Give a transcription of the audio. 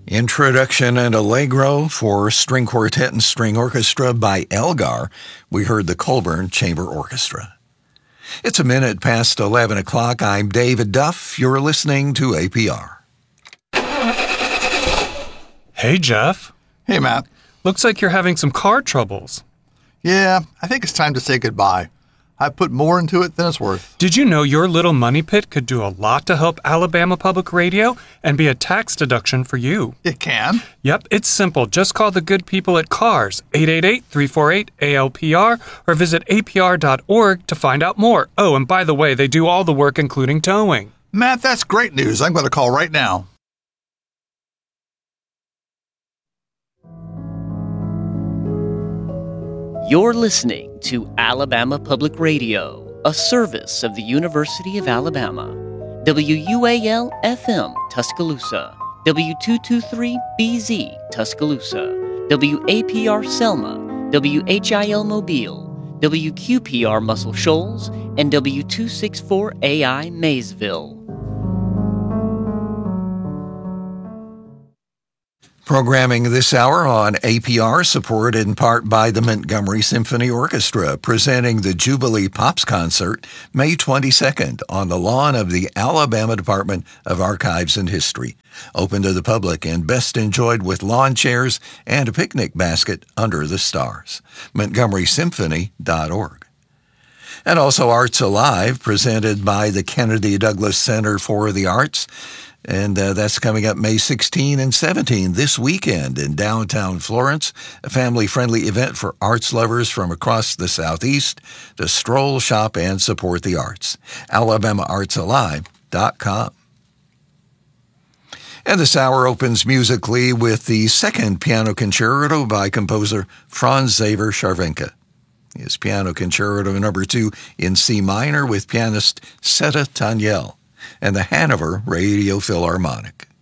Introduction and Allegro for String Quartet and String Orchestra by Elgar. We heard the Colburn Chamber Orchestra. It's a minute past 11 o'clock. I'm David Duff. You're listening to APR. Hey, Jeff. Hey, Matt. Looks like you're having some car troubles. Yeah, I think it's time to say goodbye. I put more into it than it's worth. Did you know your little money pit could do a lot to help Alabama Public Radio and be a tax deduction for you? It can? Yep, it's simple. Just call the good people at CARS, 888-348-ALPR, or visit apr.org to find out more. Oh, and by the way, they do all the work, including towing. Matt, that's great news. I'm going to call right now. You're listening to Alabama Public Radio, a service of the University of Alabama. WUAL-FM, Tuscaloosa. W223-BZ, Tuscaloosa. WAPR Selma. WHIL Mobile. WQPR Muscle Shoals. And W264AI Maysville. Programming this hour on APR, supported in part by the Montgomery Symphony Orchestra, presenting the Jubilee Pops Concert May 22nd on the lawn of the Alabama Department of Archives and History. Open to the public and best enjoyed with lawn chairs and a picnic basket under the stars. MontgomerySymphony.org. And also Arts Alive, presented by the Kennedy Douglas Center for the Arts. And that's coming up May 16 and 17 this weekend in downtown Florence, a family-friendly event for arts lovers from across the Southeast to stroll, shop, and support the arts. AlabamaArtsAlive.com. And this hour opens musically with the second piano concerto by composer Franz Xaver Scharwenka. His piano concerto number 2 in C minor with pianist Seta Tanyel and the Hanover Radio Philharmonic.